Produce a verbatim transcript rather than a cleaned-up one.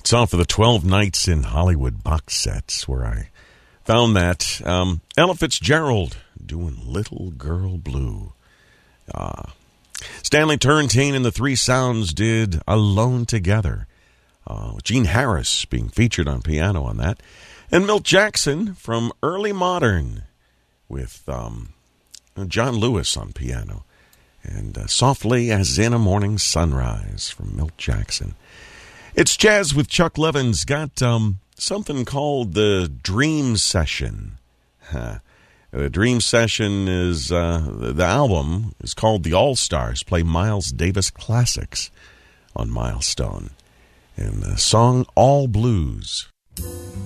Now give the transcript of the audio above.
It's off of the twelve Nights in Hollywood box sets where I found that. Um, Ella Fitzgerald doing Little Girl Blue. Uh, Stanley Turrentine and the Three Sounds did Alone Together. Uh, with Gene Harris being featured on piano on that. And Milt Jackson from Early Modern with um, John Lewis on piano. And uh, Softly as in a Morning Sunrise from Milt Jackson. It's Jazz with Chuck Levin's got um, something called the Dream Session. Huh. The Dream Session is, uh, the album is called The All-Stars Play Miles Davis Classics on Milestone. And the song All Blues.